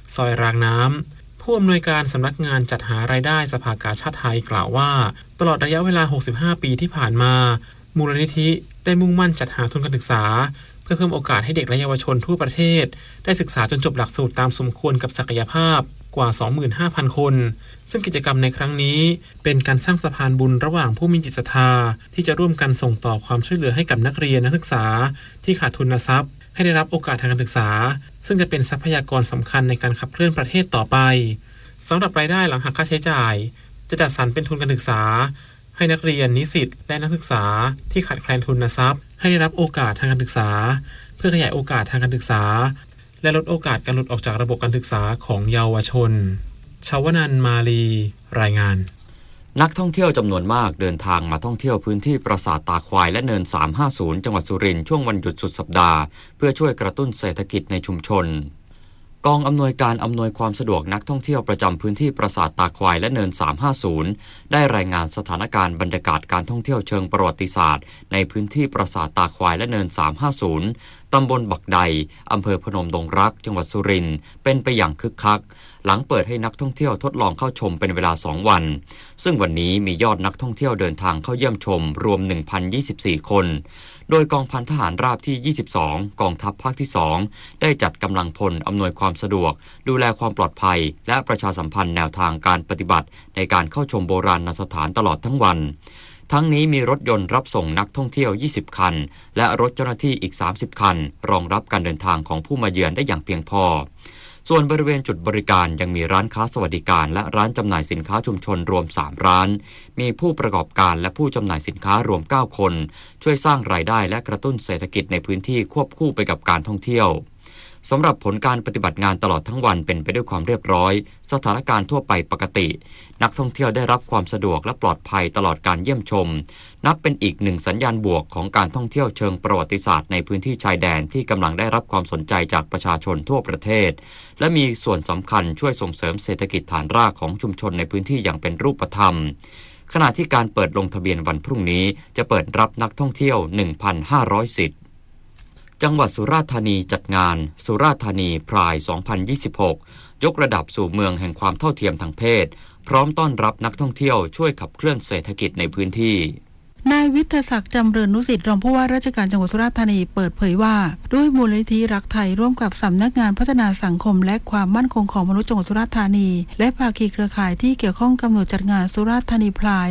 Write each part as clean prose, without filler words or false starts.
ซอยรางน้ำผู้อำนวยการสำนักงานจัดหารายได้สภากาชาดไทยกล่าวว่าตลอดระยะเวลา65ปีที่ผ่านมามูลนิธิได้มุ่งมั่นจัดหาทุนการศึกษาเพื่อเพิ่มโอกาสให้เด็กและเยาวชนทั่วประเทศได้ศึกษาจนจบหลักสูตรตามสมควรกับศักยภาพกว่า 25,000 คนซึ่งกิจกรรมในครั้งนี้เป็นการสร้างสะพานบุญระหว่างผู้มีจิตศรัทธาที่จะร่วมกันส่งต่อความช่วยเหลือให้กับนักเรียนนักศึกษาที่ขาดทุนทรัพย์ให้ได้รับโอกาสทางการศึกษาซึ่งจะเป็นทรัพยากรสำคัญในการขับเคลื่อนประเทศต่อไปสำหรับรายได้หลังหักค่าใช้จ่ายจะจัดสรรเป็นทุนการศึกษาให้นักเรียนนิสิตและนักศึกษาที่ขาดแคลนทุนทรัพย์ให้ได้รับโอกาสทางการศึกษาเพื่อขยายโอกาสทางการศึกษาและลดโอกาสการหลุดออกจากระบบการศึกษาของเยาวชนชวนันท์มาลีรายงานนักท่องเที่ยวจำนวนมากเดินทางมาท่องเที่ยวพื้นที่ปราสาทตาควายและเนิน350จังหวัดสุรินทร์ช่วงวันหยุดสุดสัปดาห์เพื่อช่วยกระตุ้นเศรษฐกิจในชุมชนกองอำนวยการอำนวยความสะดวกนักท่องเที่ยวประจำพื้นที่ปราสาทตาควายและเนิน350ได้รายงานสถานการณ์บรรยากาศการท่องเที่ยวเชิงประวัติศาสตร์ในพื้นที่ปราสาทตาควายและเนิน350ตำบลบักใดอำเภอพนมดงรักจังหวัดสุรินทร์เป็นไปอย่างคึกคักหลังเปิดให้นักท่องเที่ยวทดลองเข้าชมเป็นเวลา2วันซึ่งวันนี้มียอดนักท่องเที่ยวเดินทางเข้าเยี่ยมชมรวม 1,024 คนโดยกองพันทหารราบที่22กองทัพภาคที่2ได้จัดกำลังพลอำนวยความสะดวกดูแลความปลอดภัยและประชาสัมพันธ์แนวทางการปฏิบัติในการเข้าชมโบราณสถานตลอดทั้งวันทั้งนี้มีรถยนต์รับส่งนักท่องเที่ยว20คันและรถเจ้าหน้าที่อีก30คันรองรับการเดินทางของผู้มาเยือนได้อย่างเพียงพอส่วนบริเวณจุดบริการยังมีร้านค้าสวัสดิการและร้านจำหน่ายสินค้าชุมชนรวม3ร้านมีผู้ประกอบการและผู้จำหน่ายสินค้ารวม9คนช่วยสร้างรายได้และกระตุ้นเศรษฐกิจในพื้นที่ควบคู่ไปกับการท่องเที่ยวสำหรับผลการปฏิบัติงานตลอดทั้งวันเป็นไปด้วยความเรียบร้อยสถานการณ์ทั่วไปปกตินักท่องเที่ยวได้รับความสะดวกและปลอดภัยตลอดการเยี่ยมชมนับเป็นอีกหนึ่งสัญญาณบวกของการท่องเที่ยวเชิงประวัติศาสตร์ในพื้นที่ชายแดนที่กำลังได้รับความสนใจจากประชาชนทั่วประเทศและมีส่วนสำคัญช่วยส่งเสริมเศรษฐกิจฐานรากของชุมชนในพื้นที่อย่างเป็นรูปธรรมขณะที่การเปิดลงทะเบียนวันพรุ่งนี้จะเปิดรับนักท่องเที่ยว 1,500 สิทธิ์จังหวัดสุราษฎร์ธานีจัดงานสุราษฎร์ธานีพราย 2026 ยกระดับสู่เมืองแห่งความเท่าเทียมทางเพศพร้อมต้อนรับนักท่องเที่ยวช่วยขับเคลื่อนเศรษฐกิจในพื้นที่นายวิทยศักดิ์จำเริญนุสิทธิ์รองผู้ว่าราชการจังหวัดสุราษฎร์ธานีเปิดเผยว่าด้วยมูลนิธิรักไทยร่วมกับสำนักงานพัฒนาสังคมและความมั่นคงของมนุษย์จังหวัดสุราษฎร์ธานีและภาคีเครือข่ายที่เกี่ยวข้องกำหนดจัดงานสุราษฎร์ธานีพราย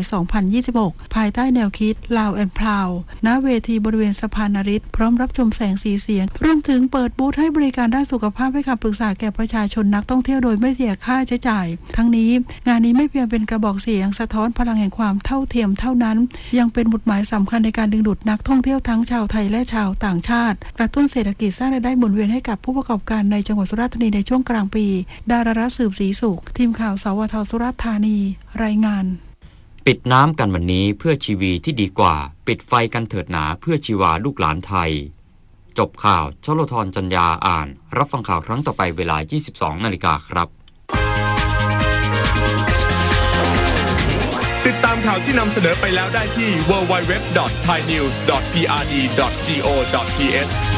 2026 ภายใต้แนวคิด Loud and Proud ณ เวทีบริเวณสะพานนฤทธิ์พร้อมรับชมแสงสีเสียงรวมถึงเปิดบูธให้บริการด้านสุขภาพให้คำปรึกษาแก่ประชาชนนักท่องเที่ยวโดยไม่เสียค่าใช้จ่ายทั้งนี้งานนี้ไม่เพียงเป็นกระบอกเสียงสะท้อนพลังแห่งความเท่าเทียมเท่านั้นยังเป็นหมุดหมายสำคัญในการดึงดูดนักท่องเที่ยวทั้งชาวไทยและชาวต่างชาติกระตุ้นเศรษฐกิจสร้างรายได้หมุนเวียนให้กับผู้ประกอบการในจังหวัดสุราษฎร์ธานีในช่วงกลางปีดารารัตน์สืบศรีสุขทีมข่าวสวท.สุราษฎร์ธานีรายงานปิดน้ำกันวันนี้เพื่อชีวีที่ดีกว่าปิดไฟกันเถิดหนาเพื่อชีวาลูกหลานไทยจบข่าวชลธรจัญญาอ่านรับฟังข่าวครั้งต่อไปเวลา 22 นาฬิกาครับติดตามข่าวที่นำเสนอไปแล้วได้ที่ www.thainews.prd.go.th